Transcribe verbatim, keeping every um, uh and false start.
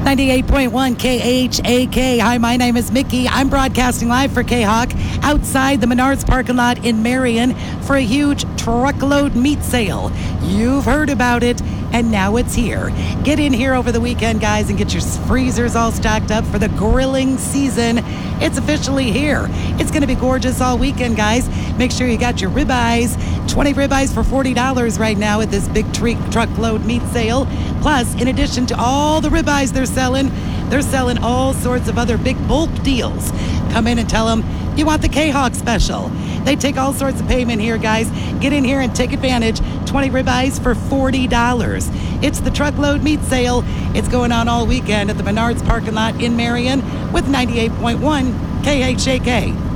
ninety-eight point one K H A K. Hi, my name is Mickey. I'm broadcasting live for K-Hawk outside the Menards parking lot in Marion for a huge truckload meat sale. You've heard about it, and now it's here. Get in here over the weekend, guys, and get your freezers all stocked up for the grilling season. It's officially here. It's going to be gorgeous all weekend, guys. Make sure you got your ribeyes. twenty ribeyes for forty dollars right now at this big tre- truckload meat sale. Plus, in addition to all the ribeyes they're selling, they're selling all sorts of other big bulk deals. Come in and tell them you want the K-Hawk special. They take all sorts of payment here, guys. Get in here and take advantage. twenty ribeyes for forty dollars. It's the truckload meat sale. It's going on all weekend at the Menards parking lot in Marion with ninety-eight point one K H A K.